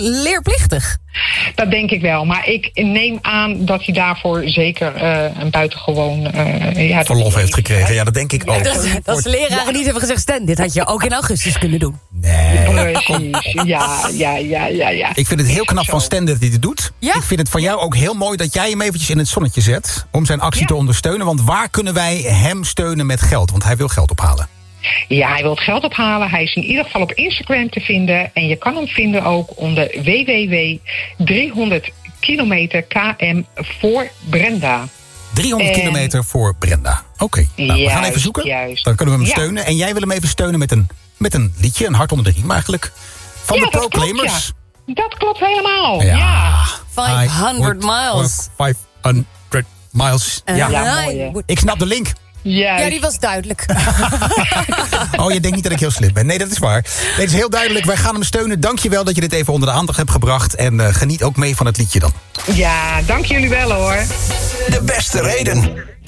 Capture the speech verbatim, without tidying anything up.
leerplichtig. Dat denk ik wel. Maar ik neem aan dat hij daarvoor zeker uh, een buitengewoon... Uh, ja, verlof heeft gekregen. Ja, dat denk ik Ja, ook. dat, dat de leraren ja. niet hebben gezegd... Stan, dit had je ook in augustus kunnen doen. Nee. Precies. Ja, ja, ja, ja, ja. Ik vind het heel knap van Stan dat hij dit doet. Ja? Ik vind het van jou ook heel mooi dat jij hem eventjes in het zonnetje zet... om zijn actie ja. te ondersteunen. Want waar kunnen wij hem steunen met geld? Want hij wil geld ophalen. Ja, hij wil het geld ophalen. Hij is in ieder geval op Instagram te vinden. En je kan hem vinden ook onder w w w punt driehonderd kilometer K M voor Brenda. driehonderd en... kilometer voor Brenda. Oké, okay. nou, we gaan even zoeken. Juist. Dan kunnen we hem ja. steunen. En jij wil hem even steunen met een, met een liedje, een hart onder de riem eigenlijk. Van ja, de Proclaimers. Klopt, ja. Dat klopt helemaal, ja. ja. vijfhonderd miles. vijfhonderd miles. Uh, ja, ja mooi, ik snap de link. Juist. Ja, die was duidelijk. Oh, je denkt niet dat ik heel slim ben. Nee, dat is waar. Nee, het is heel duidelijk. Wij gaan hem steunen. Dank je wel dat je dit even onder de aandacht hebt gebracht. En uh, geniet ook mee van het liedje dan. Ja, dank jullie wel hoor. De beste reden.